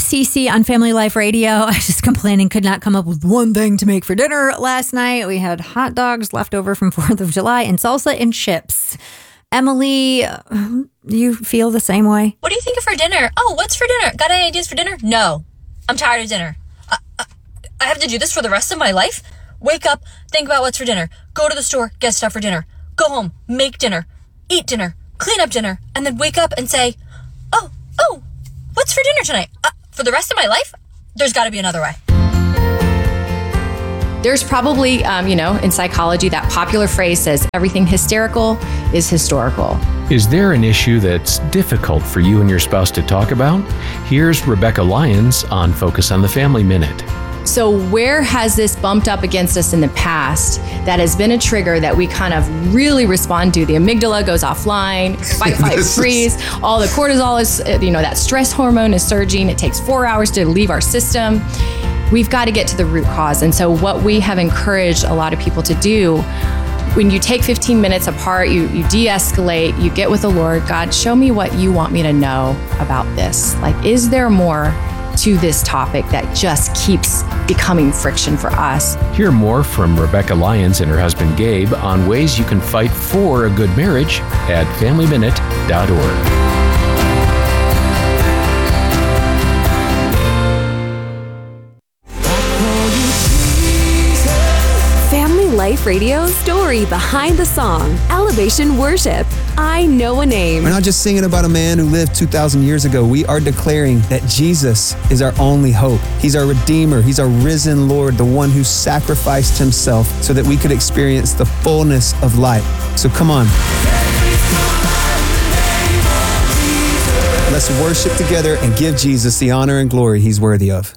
Cece on Family Life Radio. I was just complaining, could not come up with one thing to make for dinner last night. We had hot dogs left over from 4th of July and salsa and chips. Emily, do you feel the same way? What are you thinking for dinner? Oh, what's for dinner? Got any ideas for dinner? No. I'm tired of dinner. I have to do this for the rest of my life? Wake up, think about what's for dinner. Go to the store, get stuff for dinner. Go home, make dinner, eat dinner, clean up dinner, and then wake up and say, oh, what's for dinner tonight? For the rest of my life? There's got to be another way. There's probably, in psychology, that popular phrase says everything hysterical is historical. Is there an issue that's difficult for you and your spouse to talk about? Here's Rebecca Lyons on Focus on the Family Minute. So where has this bumped up against us in the past that has been a trigger that we kind of really respond to? The amygdala goes offline, fight, freeze. All the cortisol is, that stress hormone is surging. It takes 4 hours to leave our system. We've got to get to the root cause. And so what we have encouraged a lot of people to do, when you take 15 minutes apart, you de-escalate, you get with the Lord. God, show me what you want me to know about this. Like, is there more to this topic that just keeps becoming friction for us? Hear more from Rebecca Lyons and her husband Gabe on ways you can fight for a good marriage at FamilyMinute.org. Life Radio, story behind the song, Elevation Worship. I Know a Name. We're not just singing about a man who lived 2,000 years ago. We are declaring that Jesus is our only hope. He's our Redeemer. He's our risen Lord, the one who sacrificed himself so that we could experience the fullness of life. So come on. Let's worship together and give Jesus the honor and glory he's worthy of.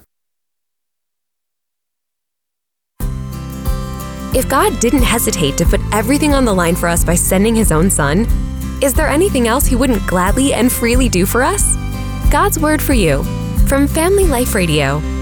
If God didn't hesitate to put everything on the line for us by sending his own son, is there anything else he wouldn't gladly and freely do for us? God's word for you from Family Life Radio.